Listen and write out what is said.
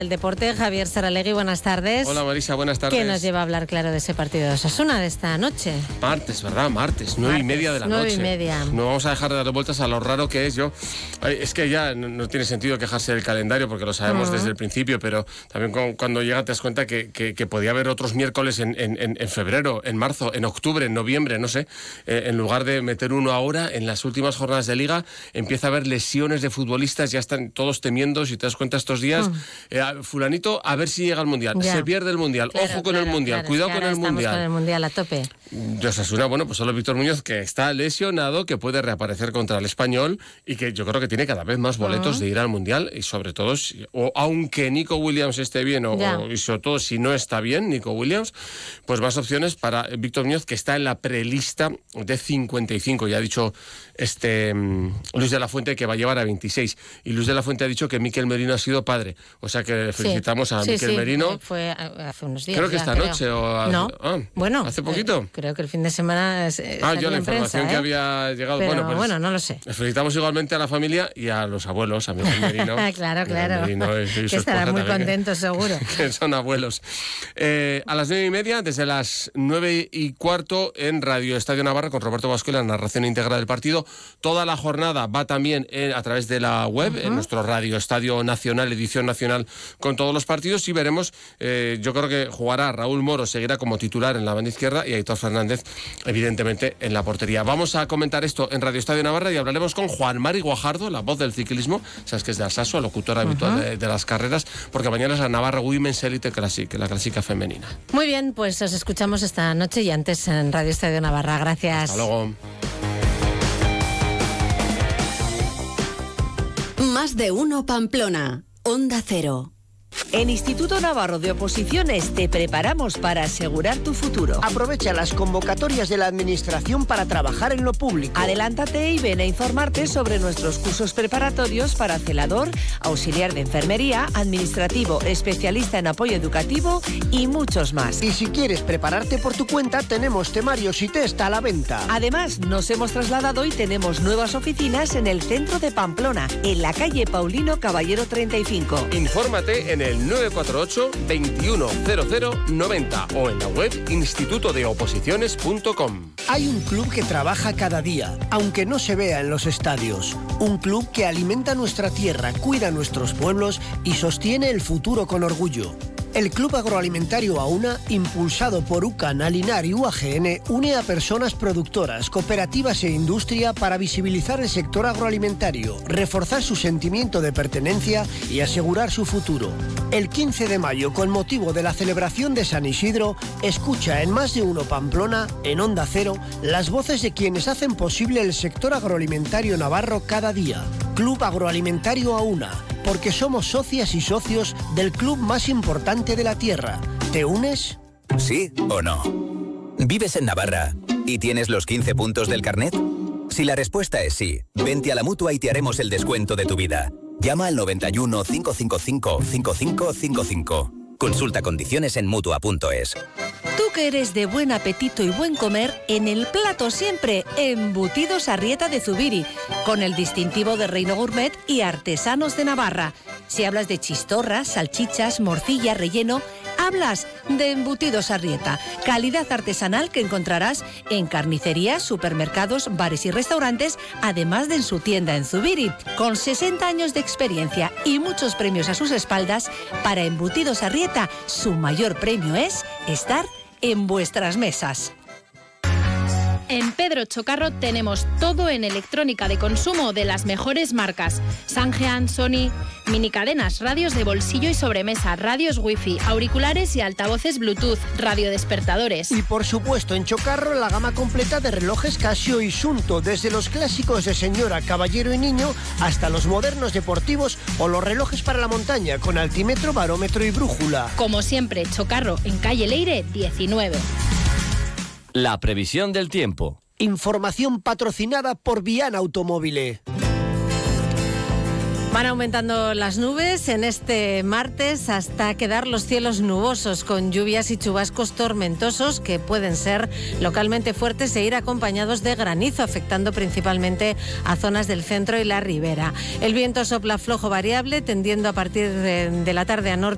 El deporte, Javier Saralegui, buenas tardes. Hola Marisa, buenas tardes. ¿Qué nos lleva a hablar, claro, de ese partido de Osasuna de esta noche? Martes, ¿verdad? Martes, 9:30 de la noche. 9:30. No vamos a dejar de dar vueltas a lo raro que es. Es que ya no tiene sentido quejarse del calendario porque lo sabemos desde el principio, pero también cuando llega te das cuenta que podía haber otros miércoles en febrero, en marzo, en octubre, en noviembre, no sé. En lugar de meter uno ahora, en las últimas jornadas de Liga, empieza a haber lesiones de futbolistas, ya están todos temiendo, si te das cuenta estos días. Fulanito, a ver si llega al Mundial. Ya. Se pierde el Mundial. Claro, Ojo con el Mundial. Claro, Cuidado es que con el estamos Mundial. con el Mundial a tope. De Osasuna, bueno, pues solo Víctor Muñoz, que está lesionado, que puede reaparecer contra el Español y que yo creo que tiene cada vez más boletos de ir al Mundial, y sobre todo, aunque Nico Williams esté bien, y sobre todo si no está bien Nico Williams, pues más opciones para Víctor Muñoz, que está en la prelista de 55. Ya ha dicho Luis de la Fuente que va a llevar a 26. Y Luis de la Fuente ha dicho que Miquel Merino ha sido padre. O sea que felicitamos a Miquel Merino. Fue hace unos días. Creo que esta noche. Bueno, ¿hace poquito? Creo que el fin de semana. Yo la información que había llegado. Pero, bueno, no lo sé. Felicitamos igualmente a la familia y a los abuelos, a Miguel Merino. Claro. Merino que estarán muy contentos, seguro. Que son abuelos. A las 9:30, desde las 9:15 en Radio Estadio Navarra, con Roberto Bascuela, la narración íntegra del partido. Toda la jornada va también a través de la web, en nuestro Radio Estadio Nacional, edición nacional, con todos los partidos, y veremos, yo creo que jugará Raúl Moro, seguirá como titular en la banda izquierda, y Aitor Fernández, evidentemente, en la portería. Vamos a comentar esto en Radio Estadio Navarra y hablaremos con Juan Mari Guajardo, la voz del ciclismo, sabes que es de Alsaso, locutor habitual de las carreras, porque mañana es la Navarra Women's Elite Classic, la clásica femenina. Muy bien, pues os escuchamos esta noche y antes en Radio Estadio Navarra. Gracias. Hasta luego. Más de uno Pamplona, Onda Cero. En Instituto Navarro de Oposiciones te preparamos para asegurar tu futuro. Aprovecha las convocatorias de la Administración para trabajar en lo público. Adelántate y ven a informarte sobre nuestros cursos preparatorios para celador, auxiliar de enfermería, administrativo, especialista en apoyo educativo y muchos más. Y si quieres prepararte por tu cuenta, tenemos temarios y test a la venta. Además, nos hemos trasladado y tenemos nuevas oficinas en el centro de Pamplona, en la calle Paulino Caballero 35. Infórmate en el 948 210090 o en la web institutodeoposiciones.com. Hay un club que trabaja cada día, aunque no se vea en los estadios. Un club que alimenta nuestra tierra, cuida nuestros pueblos y sostiene el futuro con orgullo. El Club Agroalimentario Auna, impulsado por UCAN, Alinar y UAGN, une a personas productoras, cooperativas e industria para visibilizar el sector agroalimentario, reforzar su sentimiento de pertenencia y asegurar su futuro. El 15 de mayo, con motivo de la celebración de San Isidro, escucha en Más de Uno Pamplona, en Onda Cero, las voces de quienes hacen posible el sector agroalimentario navarro cada día. Club Agroalimentario Auna, porque somos socias y socios del club más importante de la tierra. ¿Te unes? ¿Sí o no? ¿Vives en Navarra y tienes los 15 puntos del carnet? Si la respuesta es sí, vente a la Mutua y te haremos el descuento de tu vida. Llama al 91 555 5555. Consulta condiciones en Mutua.es. Tú que eres de buen apetito y buen comer, en el plato siempre Embutidos Arrieta de Zubiri, con el distintivo de Reino Gourmet y Artesanos de Navarra. Si hablas de chistorras, salchichas, morcilla, relleno, hablas de Embutidos Arrieta, calidad artesanal que encontrarás en carnicerías, supermercados, bares y restaurantes, además de en su tienda en Zubiri. Con 60 años de experiencia y muchos premios a sus espaldas, para Embutidos Arrieta, su mayor premio es estar en vuestras mesas. En Pedro Chocarro tenemos todo en electrónica de consumo de las mejores marcas. Sangean, Sony, minicadenas, radios de bolsillo y sobremesa, radios wifi, auriculares y altavoces Bluetooth, radiodespertadores. Y por supuesto en Chocarro la gama completa de relojes Casio y Sunto, desde los clásicos de señora, caballero y niño hasta los modernos deportivos o los relojes para la montaña con altímetro, barómetro y brújula. Como siempre, Chocarro en calle Leire 19. La previsión del tiempo. Información patrocinada por Viana Automóvil. Van aumentando las nubes en este martes hasta quedar los cielos nubosos con lluvias y chubascos tormentosos que pueden ser localmente fuertes e ir acompañados de granizo, afectando principalmente a zonas del centro y la ribera. El viento sopla flojo variable, tendiendo a partir de la tarde a norte